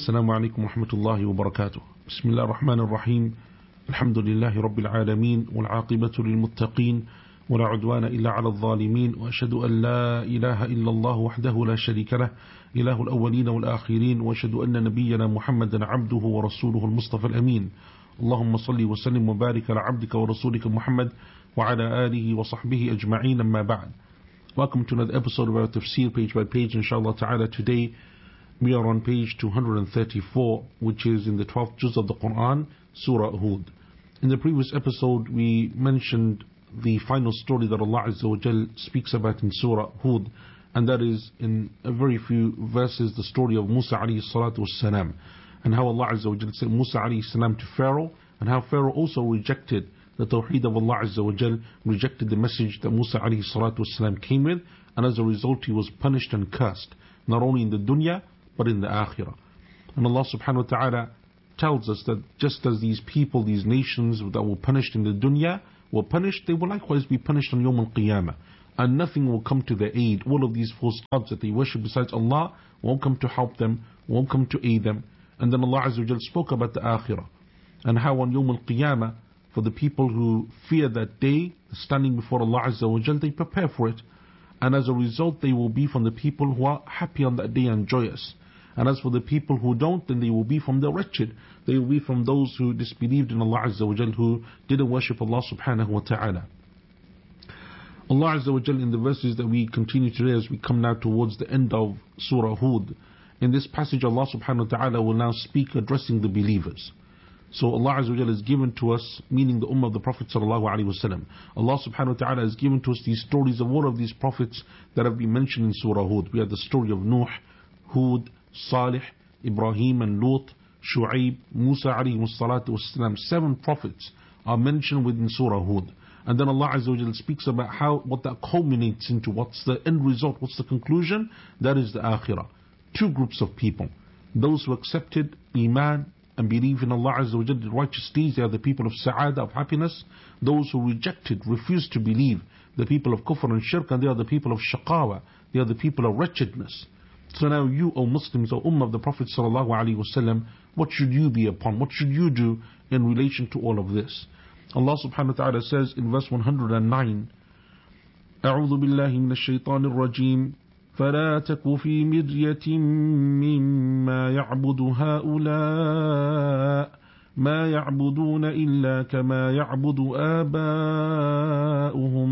السلام عليكم ورحمة الله وبركاته. بسم الله الرحمن الرحيم. الحمد لله رب العالمين والعاقبة للمتقين ولا عدوان إلا على الظالمين، وأشهد أن لا إله إلا الله وحده لا شريك له إله الأولين والآخرين، وأشهد أن نبينا محمدا عبده ورسوله المصطفى الأمين. اللهم صل وسلم وبارك على عبدك ورسولك محمد وعلى آله وصحبه أجمعين. أما بعد. Welcome to another episode of our tafsir page by page, inshallah ta'ala. Today we are on page 234, which is in the 12th juz of the Quran, Surah Hud. In the previous episode we mentioned the final story that Allah Azza wa Jal speaks about in Surah Hud, and that is in a very few verses the story of Musa alayhi salatu wassalam, and how Allah Azza wa Jal sent Musa alayhi salam to Pharaoh, and how Pharaoh also rejected the Tawheed of Allah Azza wa Jal, rejected the message that Musa alayhi salatu wassalam came with, and as a result he was punished and cursed, not only in the dunya but in the akhirah. And Allah subhanahu wa ta'ala tells us that just as these people, these nations that were punished in the dunya were punished, they will likewise be punished on Yawm al-Qiyamah, and nothing will come to their aid. All of these false gods that they worship besides Allah won't come to help them, won't come to aid them. And then Allah Azza wa Jal spoke about the akhirah, and how on Yawm al-Qiyamah, for the people who fear that day, standing before Allah Azza wa Jal, they prepare for it, and as a result they will be from the people who are happy on that day and joyous. And as for the people who don't, then they will be from the wretched. They will be from those who disbelieved in Allah Azza wa Jal, who didn't worship Allah subhanahu wa ta'ala. Allah Azza wa Jal, in the verses that we continue today, as we come now towards the end of Surah Hud, in this passage Allah subhanahu wa ta'ala will now speak addressing the believers. So Allah Azza wa Jal has given to us, meaning the Ummah of the Prophet sallallahu alaihi wasallam, Allah subhanahu wa ta'ala has given to us these stories of all of these prophets that have been mentioned in Surah Hud. We have the story of Nuh, Hud, Salih, Ibrahim and Lut, Shu'aib, Musa alayhi salatu wassalam. 7 prophets are mentioned within Surah Hud. And then Allah Azza wa Jal speaks about what that culminates into, what's the end result, what's the conclusion. That is the akhirah. 2 groups of people. Those who accepted Iman and believe in Allah Azza wa Jal, the righteous deeds, they are the people of Sa'adah, of happiness. Those who rejected, refused to believe, the people of Kufr and Shirk, and they are the people of Shaqawa, they are the people of wretchedness. So now you, O Muslims, O Ummah of the Prophet sallallahu alaihi wasallam, what should you be upon? What should you do in relation to all of this? Allah subhanahu wa ta'ala says in verse 109, أعوذ بالله من الشيطان الرجيم فلا تك في مرية مما يعبد هؤلاء ما يعبدون إلا كما يعبد آباؤهم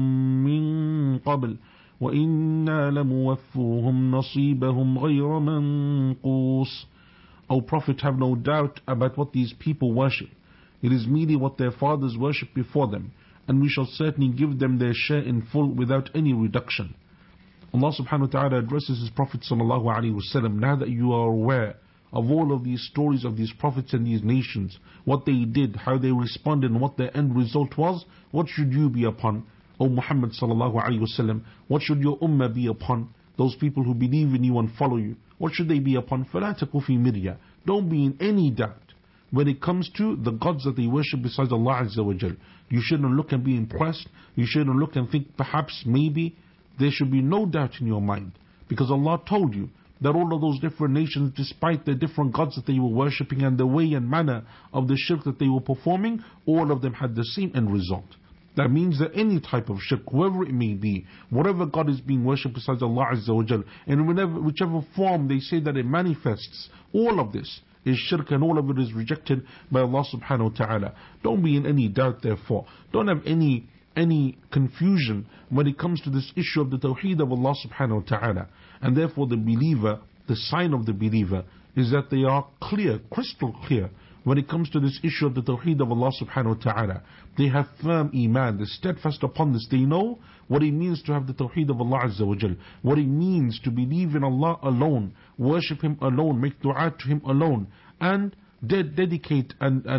من قبل وَإِنَّا لَمُوَفُّوهُمْ نَصِيبَهُمْ غَيْرَ مَنْقُوصٍ. O Prophet, have no doubt about what these people worship. It is merely what their fathers worshipped before them, and we shall certainly give them their share in full without any reduction. Allah subhanahu wa ta'ala addresses His Prophet sallallahu alaihi wasallam. Now that you are aware of all of these stories of these prophets and these nations, what they did, how they responded, and what their end result was, what should you be upon? O Muhammad sallallahu alaihi wasallam, what should your ummah be upon? Those people who believe in you and follow you, what should they be upon? فَلَا تَكُ فِي مِرْيَةٍ. Don't be in any doubt when it comes to the gods that they worship besides Allah Azza wa Jal. You shouldn't look and be impressed. You shouldn't look and think perhaps, maybe. There should be no doubt in your mind, because Allah told you that all of those different nations, despite the different gods that they were worshipping and the way and manner of the shirk that they were performing, all of them had the same end result. That means that any type of shirk, whoever it may be, whatever God is being worshipped besides Allah Azza wa Jal, and whichever form they say that it manifests, all of this is shirk, and all of it is rejected by Allah subhanahu wa ta'ala. Don't be in any doubt, therefore. Don't have any confusion when it comes to this issue of the Tawheed of Allah subhanahu wa ta'ala. And therefore the believer, the sign of the believer, is that they are clear, crystal clear, when it comes to this issue of the Tawheed of Allah subhanahu wa ta'ala. They have firm Iman, they're steadfast upon this. They know what it means to have the Tawheed of Allah Azza wa Jal, what it means to believe in Allah alone, worship Him alone, make dua to Him alone, and dedicate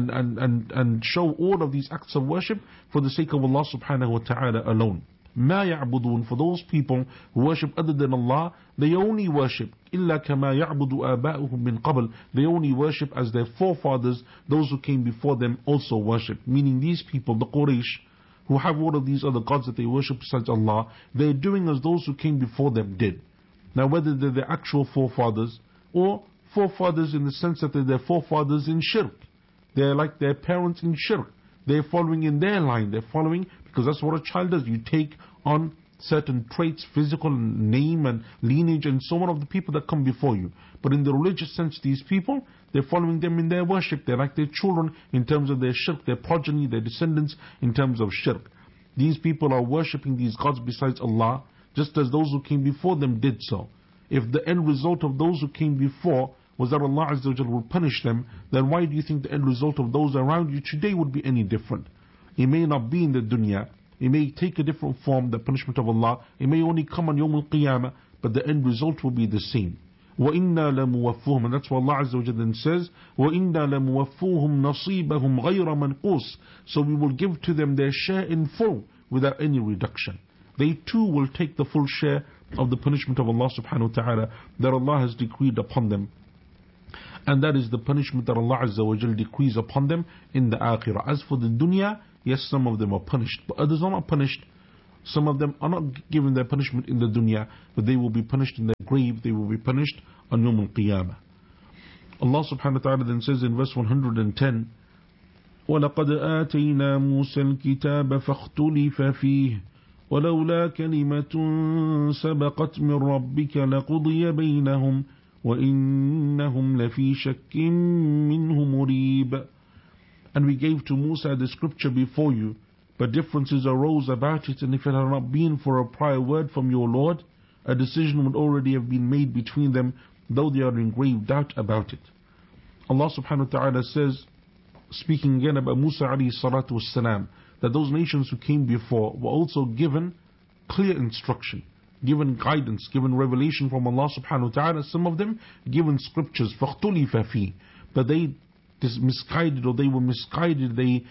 and show all of these acts of worship for the sake of Allah subhanahu wa ta'ala alone. ما يعبدون, for those people who worship other than Allah, they only worship إلا كما يعبد آباؤهم من قبل. They only worship as their forefathers, those who came before them, also worship. Meaning these people, the Quraysh, who have all of these other gods that they worship besides Allah, they're doing as those who came before them did. Now whether they're the actual forefathers or forefathers in the sense that they're their forefathers in shirk. They're like their parents in shirk. They're following in their line. They're following, because that's what a child does. You take on certain traits, physical name and lineage and so on of the people that come before you. But in the religious sense, these people, they're following them in their worship. They're like their children in terms of their shirk, their progeny, their descendants in terms of shirk. These people are worshipping these gods besides Allah, just as those who came before them did so. If the end result of those who came before was that Allah Azza wa Jal will punish them, then why do you think the end result of those around you today would be any different? It may not be in the dunya. It may take a different form, the punishment of Allah. It may only come on Yawm al-Qiyamah, but the end result will be the same. وَإِنَّا لَمُوَفُّوهُمْ, and that's what Allah Azza wa Jal then says, وَإِنَّا لَمُوَفُّوهُمْ نَصِيبَهُمْ غَيْرَ مَنْقُوسٍ. So we will give to them their share in full, without any reduction. They too will take the full share of the punishment of Allah subhanahu wa ta'ala that Allah has decreed upon them. And that is the punishment that Allah Azza wa Jal decrees upon them in the akhirah. As for the dunya, yes, some of them are punished, but others are not punished. Some of them are not given their punishment in the dunya, but they will be punished in their grave. They will be punished on Yawm al-Qiyamah. Allah subhanahu wa ta'ala then says in verse 110, وَلَقَدْ آتَيْنَا مُوسَى الْكِتَابَ فَاخْتُلِفَ فِيهِ وَلَوْلَا كَلِمَةٌ سَبَقَتْ مِنْ رَبِّكَ لَقُضِيَ بَيْنَهُمْ وَإِنَّهُمْ لَفِي شَكٍّ مِّنْهُ مُرِيبٍ. And we gave to Musa the scripture before you, but differences arose about it, and if it had not been for a prior word from your Lord, a decision would already have been made between them, though they are in grave doubt about it. Allah subhanahu wa ta'ala says, speaking again about Musa alayhi salatu wassalam, that those nations who came before were also given clear instruction, given guidance, given revelation from Allah subhanahu wa ta'ala, some of them given scriptures, فَاخْتُلِفَ فِيهِ, but they misguided, or they were misguided, they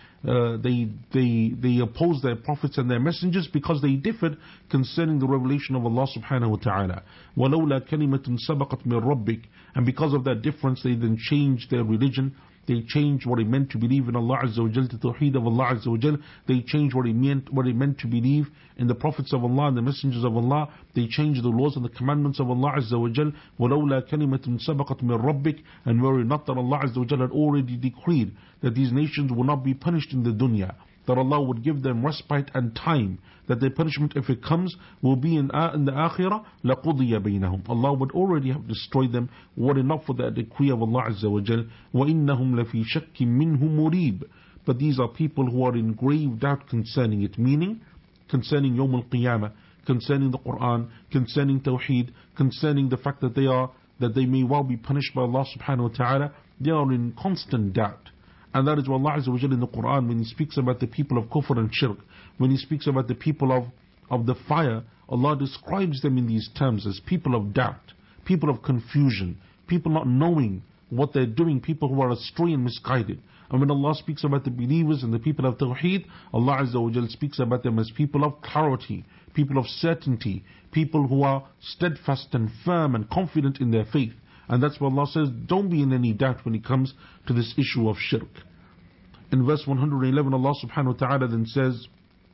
opposed their prophets and their messengers because they differed concerning the revelation of Allah subhanahu wa ta'ala. وَلَوْلَا كَلِمَةٌ سَبَقَتْ مِنْ رَبِّكَ, and because of that difference they then changed their religion. They changed what it meant to believe in Allah Azza wa Jal, the Tawheed of Allah Azza wa Jal. They changed what it meant to believe in the prophets of Allah and the messengers of Allah. They changed the laws and the commandments of Allah Azza wa Jal. وَلَوْلَا كَلِمَةٌ سَبَقَتْ مِنْ رَبِّكَ, and were it not that Allah Azza wa Jal had already decreed that these nations will not be punished in the dunya, that Allah would give them respite and time, that their punishment, if it comes, will be in the akhirah, لَقُضِيَ بَيْنَهُمْ. Allah would already have destroyed them were it not for the decree of Allah Azza wa Jal. وَإِنَّهُمْ لَفِي شَكٍّ مِّنْهُ مُرِيبٍ. But these are people who are in grave doubt concerning it, meaning concerning Yawm al-Qiyamah, concerning the Quran, concerning Tawheed, concerning the fact that they may well be punished by Allah subhanahu wa ta'ala. They are in constant doubt. And that is what Allah Azza wa Jalla in the Quran, when He speaks about the people of kufr and shirk, when He speaks about the people of the fire, Allah describes them in these terms as people of doubt, people of confusion, people not knowing what they're doing, people who are astray and misguided. And when Allah speaks about the believers and the people of Tawheed, Allah Azza wa Jalla speaks about them as people of clarity, people of certainty, people who are steadfast and firm and confident in their faith. And that's what Allah says, don't be in any doubt when it comes to this issue of shirk. In verse 111, Allah subhanahu wa ta'ala then says,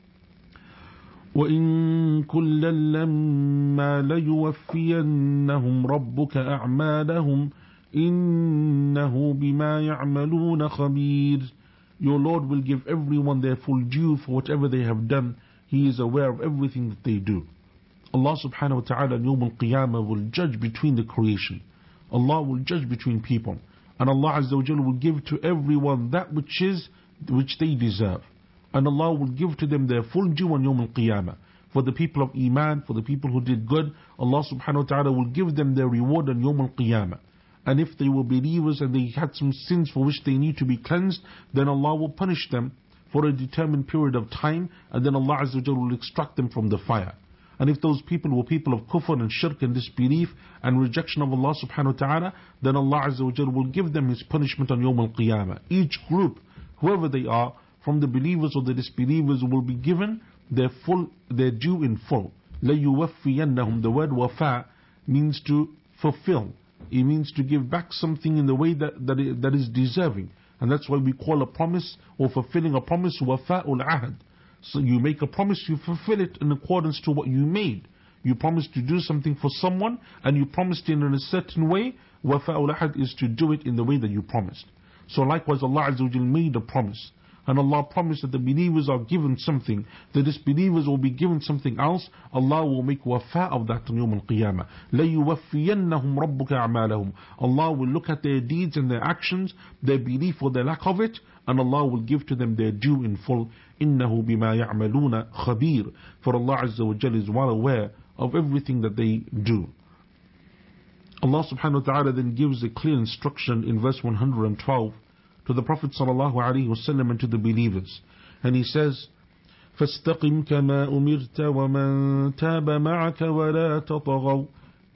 وَإِن كُلًّا لَمَّا لَيُوَفِّيَنَّهُمْ رَبُّكَ أَعْمَالَهُمْ إِنَّهُ بِمَا يَعْمَلُونَ خَبِيرٌ. Your Lord will give everyone their full due for whatever they have done. He is aware of everything that they do. Allah subhanahu wa ta'ala on Yawm al-Qiyamah will judge between the creation. Allah will judge between people, and Allah Azza wa Jalla will give to everyone that which they deserve, and Allah will give to them their full due on Yawm al-Qiyamah. For the people of Iman, for the people who did good, Allah subhanahu wa ta'ala will give them their reward on Yawm al-Qiyamah. And if they were believers and they had some sins for which they need to be cleansed, then Allah will punish them for a determined period of time, and then Allah Azza wa Jalla will extract them from the fire. And if those people were people of kufr and shirk and disbelief and rejection of Allah subhanahu wa ta'ala, then Allah Azza wa Jalla will give them His punishment on Yawm al-Qiyamah. Each group, whoever they are, from the believers or the disbelievers, will be given their due in full. لَيُوَفِّيَنَّهُمْ. The word wafa means to fulfill. It means to give back something in the way that is deserving. And that's why we call a promise or fulfilling a promise wafa'ul ahad. So you make a promise, you fulfill it in accordance to what you made. You promised to do something for someone, and you promised it in a certain way, wafa'ul ahad is to do it in the way that you promised. So likewise Allah Azza wa Jal made a promise. And Allah promised that the believers are given something, the disbelievers will be given something else. Allah will make wafa of that on Yawm al-Qiyamah. لَيُوَفِّيَنَّهُمْ رَبُّكَ أَعْمَالَهُم. Allah will look at their deeds and their actions, their belief or their lack of it, and Allah will give to them their due in full. إِنَّهُ بِمَا يَعْمَلُونَ خَبِيرٌ. For Allah Azza wa Jal is well aware of everything that they do. Allah subhanahu wa ta'ala then gives a clear instruction in verse 112 to the Prophet sallallahu alaihi wasallam and to the believers. And he says, فَاسْتَقِمْ كَمَا أُمِرْتَ وَمَنْ تَابَ مَعَكَ وَلَا تَطَغَوْا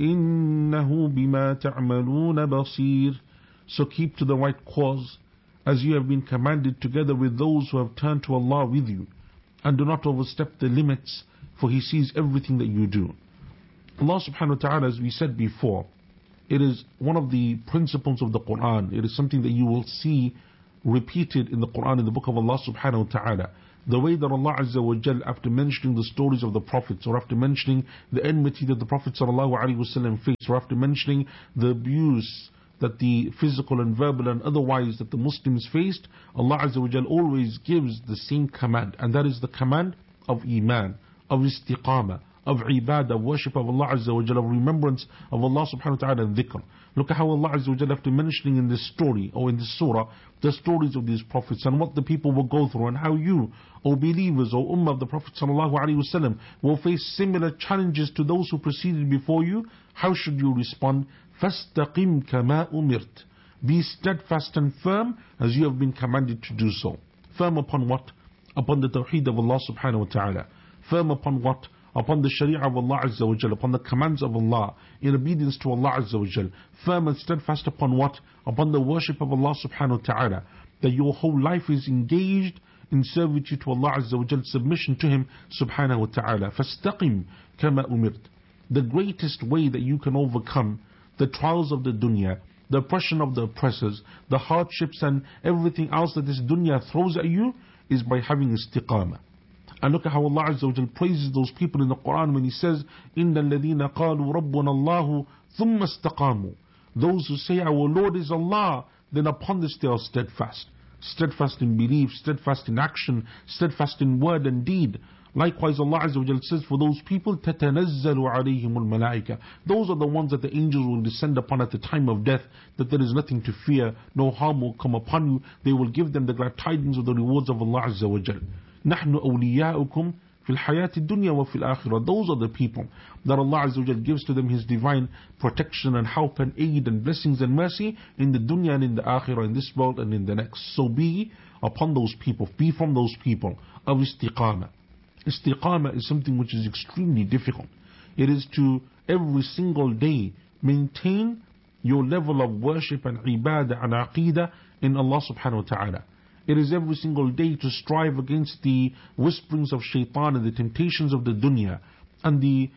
إِنَّهُ بِمَا تَعْمَلُونَ بَصِيرٌ. So keep to the right cause, as you have been commanded, together with those who have turned to Allah with you. And do not overstep the limits, for He sees everything that you do. Allah subhanahu wa ta'ala, as we said before, it is one of the principles of the Quran. It is something that you will see repeated in the Quran, in the book of Allah subhanahu wa ta'ala. The way that Allah Azza wa Jal, after mentioning the stories of the Prophets, or after mentioning the enmity that the Prophet sallallahu alaihi wasallam faced, or after mentioning the abuse that the physical and verbal and otherwise that the Muslims faced, Allah Azza wa Jal always gives the same command, and that is the command of Iman, of istiqamah, of ibadah, of worship of Allah Azza wa Jal, of remembrance of Allah subhanahu wa ta'ala and dhikr. Look at how Allah Azza wa Jal, after mentioning in this story or in this surah the stories of these prophets and what the people will go through, and how you, O believers, O ummah of the Prophet sallallahu alaihi wasallam, will face similar challenges to those who preceded before you. How should you respond? فَاسْتَقِمْ كَمَا أُمِرْتَ. Be steadfast and firm as you have been commanded to do so. Firm upon what? Upon the tawheed of Allah subhanahu wa ta'ala. Firm upon what? Upon the sharia of Allah Azza wa Jal, upon the commands of Allah, in obedience to Allah Azza wa Jal. Firm and steadfast upon what? Upon the worship of Allah subhanahu wa ta'ala. That your whole life is engaged in servitude to Allah Azza wa Jal, submission to Him subhanahu wa ta'ala. فَاسْتَقِمْ كَمَا أُمِرْتَ. The greatest way that you can overcome the trials of the dunya, the oppression of the oppressors, the hardships and everything else that this dunya throws at you, is by having istiqamah. And look at how Allah Azza wa Jal praises those people in the Quran when He says, إِنَّ الَّذِينَ قَالُوا رَبُّنَا اللَّهُ ثُمَّ اسْتَقَامُوا. Those who say our Lord is Allah, then upon this they are steadfast. Steadfast in belief, steadfast in action, steadfast in word and deed. Likewise Allah Azza wa Jal says, for those people, تَتَنَزَّلُ عَلَيْهِمُ الْمَلَائِكَةِ. Those are the ones that the angels will descend upon at the time of death, that there is nothing to fear, no harm will come upon you. They will give them the glad tidings of the rewards of Allah Azza wa Jal. نحن أولياؤكم في الحياة الدنيا وفي الآخرة. Those are the people that Allah Azza wa Jal gives to them His divine protection and help and aid and blessings and mercy in the dunya and in the akhirah, in this world and in the next. So be upon those people, be from those people of istiqamah. Istiqamah is something which is extremely difficult. It is to every single day maintain your level of worship and ibadah and aqidah in Allah subhanahu wa ta'ala. It is every single day to strive against the whisperings of shaitan and the temptations of the dunya and the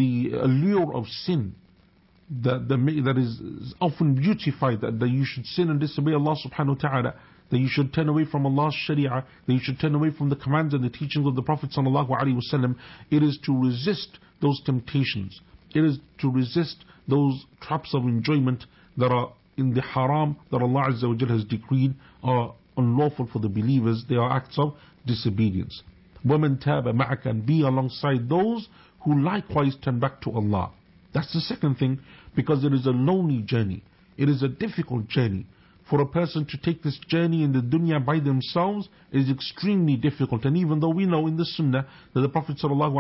allure of sin that is often beautified, that you should sin and disobey Allah subhanahu wa ta'ala, that you should turn away from Allah's sharia, that you should turn away from the commands and the teachings of the Prophet sallallahu alaihi wasallam. It is to resist those temptations. It is to resist those traps of enjoyment that are in the haram that Allah Azza wa Jal has decreed are unlawful for the believers. They are acts of disobedience. وَمَنْ تَابَ مَعَكَ, and be alongside those who likewise turn back to Allah. That's the second thing, because it is a lonely journey. It is a difficult journey. For a person to take this journey in the dunya by themselves is extremely difficult. And even though we know in the sunnah that the Prophet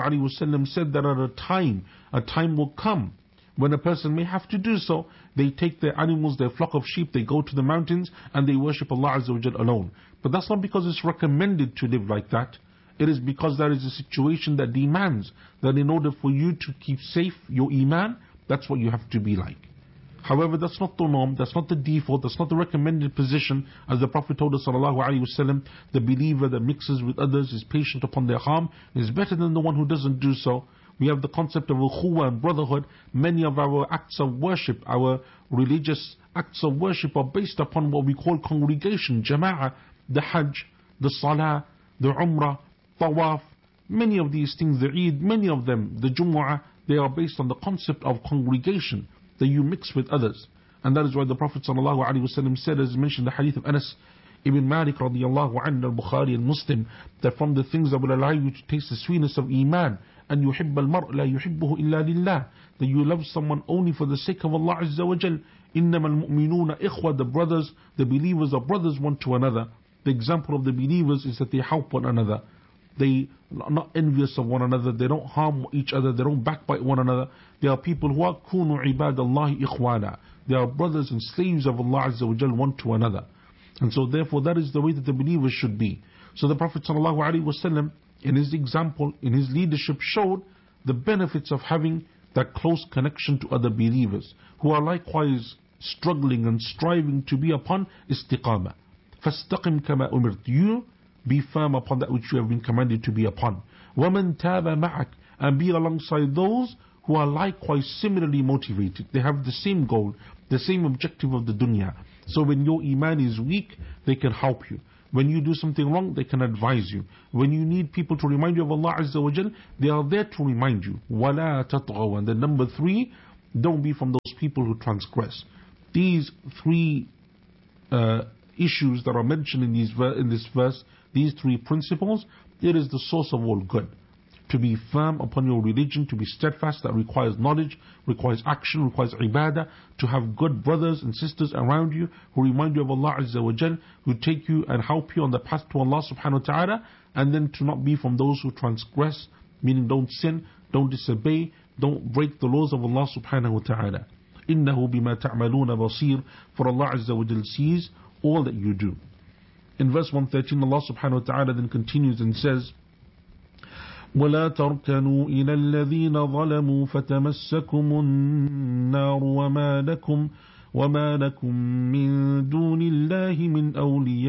ﷺ said that at a time will come when a person may have to do so. They take their animals, their flock of sheep, they go to the mountains and they worship Allah Azza wa Jal alone. But that's not because it's recommended to live like that. It is because there is a situation that demands that in order for you to keep safe your iman, that's what you have to be like. However, that's not the norm, that's not the default, that's not the recommended position. As the Prophet told us ﷺ, the believer that mixes with others, is patient upon their harm, is better than the one who doesn't do so. We have the concept of ukhuwa and brotherhood. Many of our acts of worship, our religious acts of worship, are based upon what we call congregation, jama'ah, the hajj, the salah, the umrah, tawaf. Many of these things, the Eid, many of them, the Jumu'ah, they are based on the concept of congregation, that you mix with others. And that is why the Prophet ﷺ said, as mentioned in the hadith of Anas ibn Malik radiallahu anhu, al-Bukhari and Muslim, that from the things that will allow you to taste the sweetness of Iman, and yuhibba al-mar' la yuhibbuhu illa lillah, that you love someone only for the sake of Allah Azza wa Jal. Innama al-mu'minuna ikhwa, the brothers, the believers are brothers one to another. The example of the believers is that they help one another. They are not envious of one another. They don't harm each other. They don't backbite one another. They are people who are kunu ibadallahi ikhwana. They are brothers and slaves of Allah Azza wa Jal one to another. And so therefore that is the way that the believers should be. So the Prophet ﷺ, in his example, in his leadership, showed the benefits of having that close connection to other believers who are likewise struggling and striving to be upon istiqamah. فَاسْتَقِمْ كَمَا أُمِرْتَ. You be firm upon that which you have been commanded to be upon. وَمَنْ تَابَ مَعَكَ. And be alongside those who are likewise similarly motivated. They have the same goal, the same objective of the dunya. So when your iman is weak, they can help you. When you do something wrong, they can advise you. When you need people to remind you of Allah Azza wa Jal, they are there to remind you. وَلَا تَطْغَوْا. And then number 3, don't be from those people who transgress. These 3 issues that are mentioned in this verse, these 3 principles, it is the source of all good. To be firm upon your religion, to be steadfast, that requires knowledge, requires action, requires ibadah, to have good brothers and sisters around you who remind you of Allah Azza wa Jal, who take you and help you on the path to Allah subhanahu wa ta'ala, and then to not be from those who transgress, meaning don't sin, don't disobey, don't break the laws of Allah subhanahu wa ta'ala. إِنَّهُ بِمَا تَعْمَلُونَ بَصِيرٌ. For Allah Azza wa Jal sees all that you do. In verse 113, Allah subhanahu wa ta'ala then continues and says, ولا تركنوا إلى الذين ظلموا فتمسكم النار وما لكم من دون الله من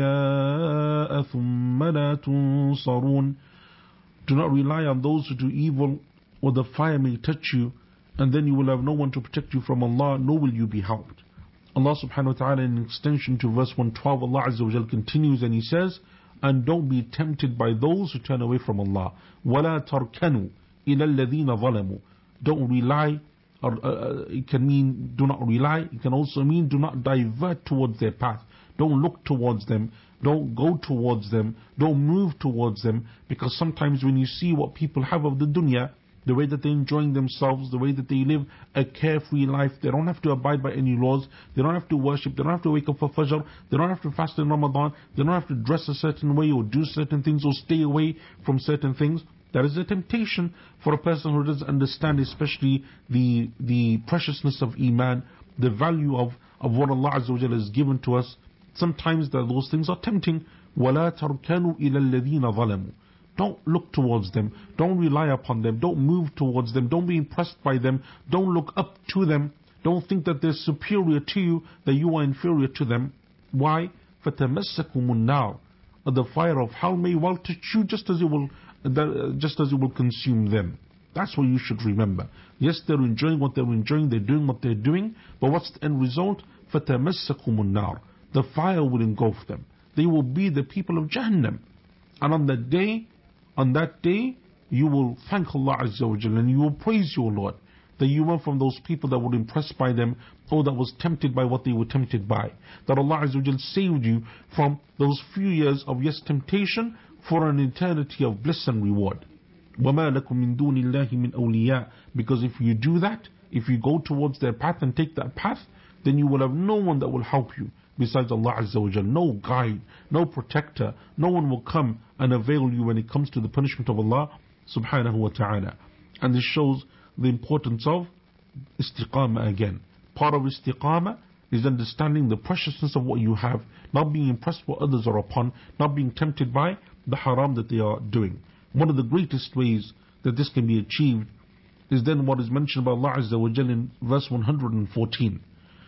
أولياء ثم لا تنصرون. Do not rely on those who do evil, or the fire may touch you, and then you will have no one to protect you from Allah, nor will you be helped. Allah subhanahu wa ta'ala, in extension to verse 112, Allah Azza wa Jal continues and He says, and don't be tempted by those who turn away from Allah. وَلَا تَرْكَنُوا إِلَى الَّذِينَ ظَلَمُوا. Don't rely, or it can mean do not rely. It can also mean do not divert towards their path. Don't look towards them. Don't go towards them. Don't move towards them. Because sometimes when you see what people have of the dunya, the way that they're enjoying themselves, the way that they live a carefree life, they don't have to abide by any laws, they don't have to worship, they don't have to wake up for Fajr, they don't have to fast in Ramadan, they don't have to dress a certain way or do certain things or stay away from certain things. That is a temptation for a person who doesn't understand, especially the preciousness of Iman, the value of what Allah Azza wa Jalla has given to us. Sometimes those things are tempting. وَلَا تَرْكَنُوا إِلَى الَّذِينَ ظَلَمُوا. Don't look towards them. Don't rely upon them. Don't move towards them. Don't be impressed by them. Don't look up to them. Don't think that they're superior to you, that you are inferior to them. Why? فَتَمَسَّكُمُ النَّارِ. The fire of hell may well touch you just as it will consume them. That's what you should remember. Yes, they're enjoying what they're enjoying. They're doing what they're doing. But what's the end result? فَتَمَسَّكُمُ النَّارِ. The fire will engulf them. They will be the people of Jahannam. And on that day, you will thank Allah Azza wa Jalla and you will praise your Lord that you were from those people that were impressed by them or that was tempted by what they were tempted by. That Allah Azza wa Jalla saved you from those few years of temptation for an eternity of bliss and reward. وَمَا لَكُم مِّن دُونِ اللَّهِ مِنْ أَوْلِيَاءَ. Because if you do that, if you go towards their path and take that path, then you will have no one that will help you besides Allah Azza wa Jal. No guide, no protector, no one will come and avail you when it comes to the punishment of Allah subhanahu wa ta'ala. And this shows the importance of istiqamah again. Part of istiqamah is understanding the preciousness of what you have, not being impressed what others are upon, not being tempted by the haram that they are doing. One of the greatest ways that this can be achieved is then what is mentioned by Allah Azza wa Jal in verse 114.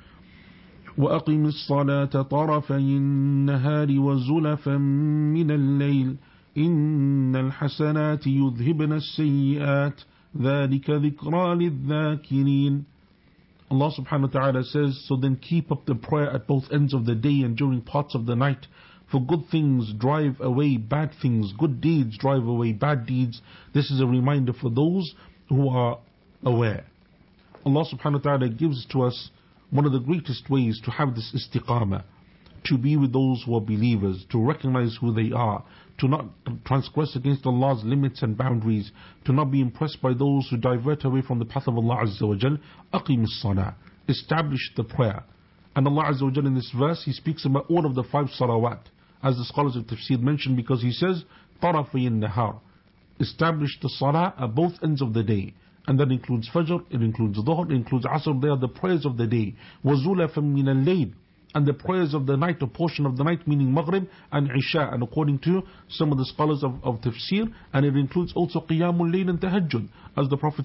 وَأَقِمِ الصَّلَاةَ طَرَفَيِ النَّهَارِ وَزُلَفًا مِنَ اللَّيْلِ إِنَّ الْحَسَنَاتِ يُذْهِبْنَ السَّيِّئَاتِ ذَلِكَ ذِكْرَى لِلذَّاكِرِينَ. Allah subhanahu wa ta'ala says, so then keep up the prayer at both ends of the day and during parts of the night. For good things drive away bad things, good deeds drive away bad deeds. This is a reminder for those who are aware. Allah subhanahu wa ta'ala gives to us one of the greatest ways to have this istiqamah, to be with those who are believers, to recognize who they are, to not transgress against Allah's limits and boundaries, to not be impressed by those who divert away from the path of Allah Azza wa Jal. Aqim as-salah, establish the prayer. And Allah Azza wa Jal in this verse, He speaks about all of the 5 salawat, as the scholars of tafsir mentioned, because He says, طرفي النهار, establish the salah at both ends of the day. And that includes Fajr, it includes Dhuhr, it includes Asr. They are the prayers of the day. وَزُلَفًا مِنَ اللَّيْلِ, and the prayers of the night, a portion of the night, meaning Maghrib and Isha, and according to some of the scholars of tafsir, and it includes also Qiyamul Layl and Tahajjud, as the Prophet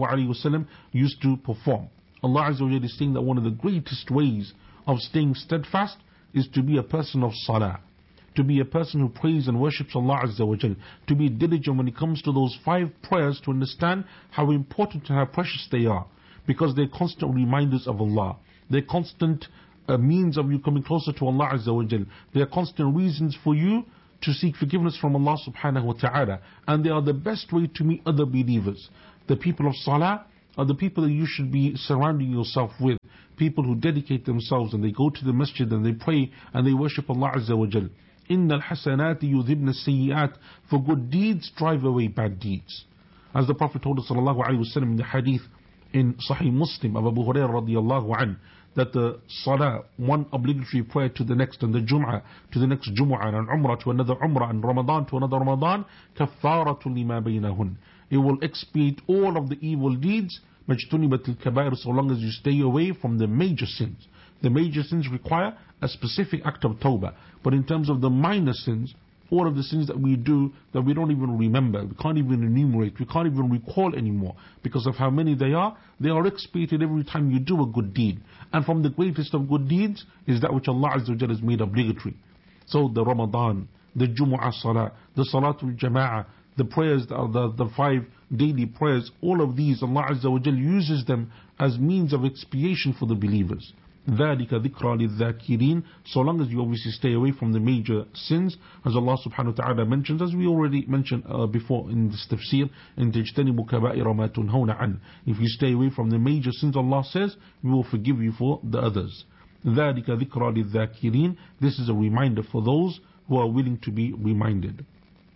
ﷺ used to perform. Allah Azza wa Jalla is saying that one of the greatest ways of staying steadfast is to be a person of salah, to be a person who prays and worships Allah Azza wa Jalla, to be diligent when it comes to those 5 prayers, to understand how important and how precious they are, because they're constant reminders of Allah. They're constant means of you coming closer to Allah Azza wa Jal. They are constant reasons for you to seek forgiveness from Allah subhanahu wa ta'ala. And they are the best way to meet other believers. The people of Salah are the people that you should be surrounding yourself with. People who dedicate themselves and they go to the masjid and they pray and they worship Allah Azza wa Jal. Inna al-hasanati yudhibna as-sayyi'at, for good deeds drive away bad deeds. As the Prophet told us sallallahu alayhi wa sallam in the hadith in Sahih Muslim of Abu Hurairah radiyallahu anhu, that the salah, one obligatory prayer to the next, and the Jum'ah to the next Jum'ah, and Umrah to another Umrah, and Ramadan to another Ramadan, كَفَّارَةٌ لِمَا بَيْنَهُنْ, it will expiate all of the evil deeds, مَجْتُنِبَتِ الْكَبَائِرِ, so long as you stay away from the major sins. The major sins require a specific act of tawbah, but in terms of the minor sins, all of the sins that we do that we don't even remember, we can't even enumerate, we can't even recall anymore because of how many they are expiated every time you do a good deed. And from the greatest of good deeds is that which Allah Azza wa Jalla has made obligatory. So the Ramadan, the Jumu'ah Salah, the Salatul Jama'ah, the prayers, the 5 daily prayers, all of these Allah Azza wa Jalla uses them as means of expiation for the believers. ذَلِكَ ذِكْرَى لِلذَّاكِرِينَ, so long as you obviously stay away from the major sins, as Allah subhanahu wa ta'ala mentions, as we already mentioned before in this tafsir, in تَجْتَنِبُ كَبَائِرَ مَا تُنْهَوْنَ عَنْ, if you stay away from the major sins, Allah says, we will forgive you for the others. ذَلِكَ ذِكْرَى لِلذَّاكِرِينَ, this is a reminder for those who are willing to be reminded.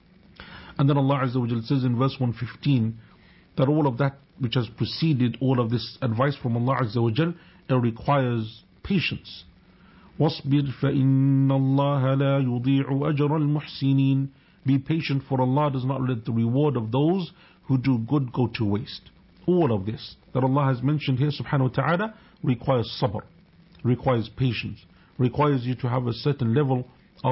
And then Allah Azza wa Jalla says in verse 115, that all of that which has preceded all of this advice from Allah Azza wa Jalla, it requires patience. وَاصْبِرْ فَإِنَّ اللَّهَ لَا يُضِيعُ أَجْرَ الْمُحْسِنِينَ, be patient, for Allah does not let the reward of those who do good go to waste. All of this that Allah has mentioned here subhanahu wa ta'ala requires sabr, requires patience, requires you to have a certain level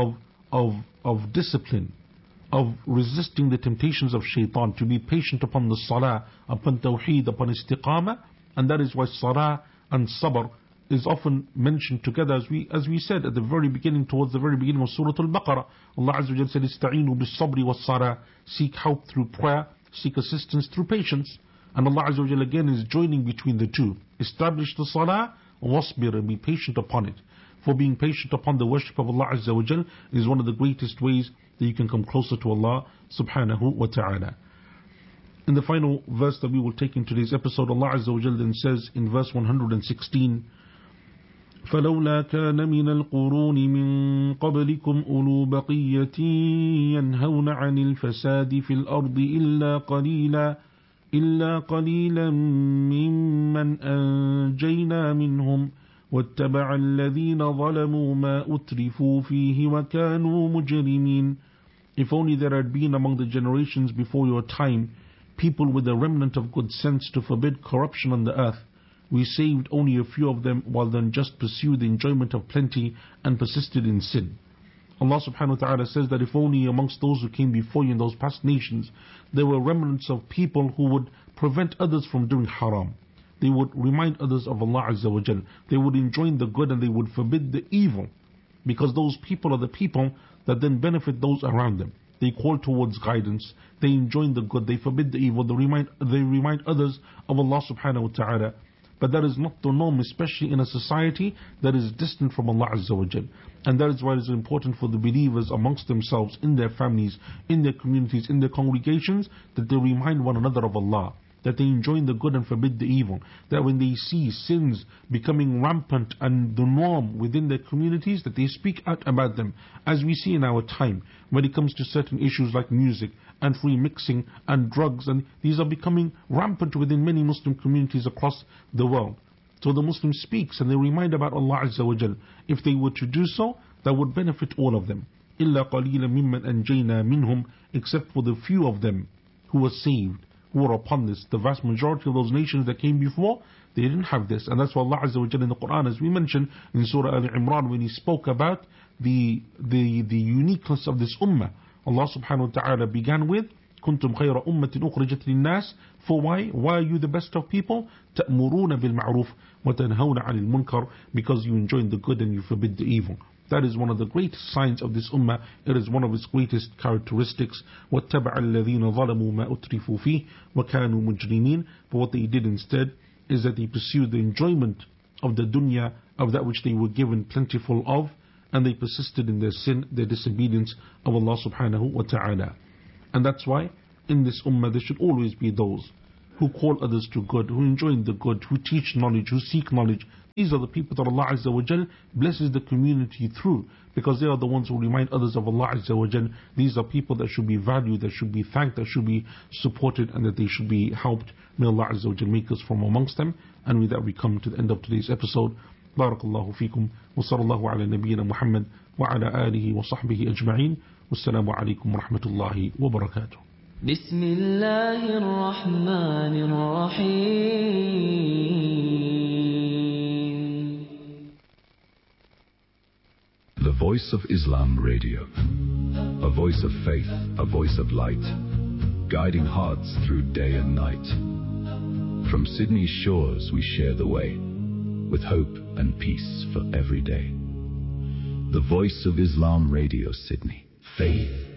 of discipline, of resisting the temptations of shaitan, to be patient upon the salah, upon tawheed, upon istiqamah. And that is why salah and sabr is often mentioned together, as we said at the very beginning, towards the very beginning of Surah Al-Baqarah. Allah Azza wa Jalla said, "Ista'inu bis-sabri was-salah," seek help through prayer, seek assistance through patience. And Allah Azza wa Jalla again is joining between the two. Establish the salah, wasbir, and be patient upon it. For being patient upon the worship of Allah Azza wa Jalla is one of the greatest ways that you can come closer to Allah subhanahu wa ta'ala. In the final verse that we will take in today's episode, Allah Azza wa Jalla then says in verse 116, فَلَوْلَا كَانَ مِنَ الْقُرُونِ مِنْ قَبْلِكُمْ أُولُو بَقِيَّةٍ يَنْهَوْنَ عَنِ الْفَسَادِ فِي الْأَرْضِ إِلَّا قَلِيلًا مِّمَّنْ أَنْجَيْنَا مِنْهُمْ وَاتَّبَعَ الَّذِينَ ظَلَمُوا مَا أُتْرِفُوا فِيهِ وَكَانُوا مُجْرِمِينَ. If only there had been among the generations before your time people with a remnant of good sense to forbid corruption on the earth, we saved only a few of them, while the unjust pursued the enjoyment of plenty and persisted in sin. Allah subhanahu wa ta'ala says that if only amongst those who came before you in those past nations there were remnants of people who would prevent others from doing haram. They would remind others of Allah Azza wa Jal. They would enjoin the good and they would forbid the evil, because those people are the people that then benefit those around them. They call towards guidance, they enjoin the good, they forbid the evil, they remind others of Allah subhanahu wa ta'ala. But that is not the norm, especially in a society that is distant from Allah Azza wa Jal. And that is why it is important for the believers amongst themselves, in their families, in their communities, in their congregations, that they remind one another of Allah. that they enjoin the good and forbid the evil, that when they see sins becoming rampant and the norm within their communities, that they speak out about them, as we see in our time when it comes to certain issues like music and free mixing and drugs, and these are becoming rampant within many Muslim communities across the world. So the Muslim speaks and they remind about Allah Azza wa Jal. If they were to do so, that would benefit all of them. إِلَّا قَلِيلًا مِمَّنْ أَنْجَيْنَا مِنْهُمْ, except for the few of them who were saved, who were upon this. The vast majority of those nations that came before, they didn't have this. And that's why Allah Azza wa Jalla in the Quran, as we mentioned in Surah Al-Imran, when He spoke about the uniqueness of this ummah, Allah subhanahu wa ta'ala began with كنتم خير أمة أخرجت للناس. For why? Why are you the best of people? تأمرون بالمعروف وتنهون عن المنكر, because you enjoin the good and you forbid the evil. That is one of the greatest signs of this ummah. It is one of its greatest characteristics. وَاتَّبَعَ الَّذِينَ ظَلَمُوا مَا أُتْرِفُوا فِيهِ وَكَانُوا مُجْرِمِينَ. But what they did instead is that they pursued the enjoyment of the dunya, of that which they were given plentiful of, and they persisted in their sin, their disobedience of Allah subhanahu wa ta'ala. And that's why in this ummah there should always be those who call others to good, who enjoin the good, who teach knowledge, who seek knowledge. These are the people that Allah Azza wa Jal blesses the community through, because they are the ones who remind others of Allah Azza wa Jal. These are people that should be valued, that should be thanked, that should be supported, and that they should be helped. May Allah Azza wa Jal make us from amongst them. And with that we come to the end of today's episode. Barakallahu feekum, wa sallallahu ala nabiyyina Muhammad wa ala alihi wa sahbihi ajma'in. Wassalamu alaikum wa rahmatullahi wa barakatuh. بسم الله الرحمن الرحيم. The Voice of Islam Radio. A voice of faith, a voice of light, guiding hearts through day and night. From Sydney's shores we share the way, with hope and peace for every day. The Voice of Islam Radio, Sydney. Faith